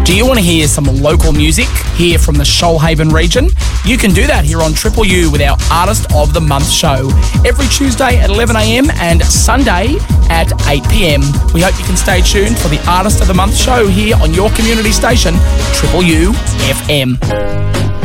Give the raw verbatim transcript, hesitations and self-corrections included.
Do you want to hear some local music here from the Shoalhaven region? You can do that here on Triple U with our Artist of the Month show every Tuesday at eleven a m and Sunday at eight p m. We hope you can stay tuned for the Artist of the Month show here on your community station, Triple U F M.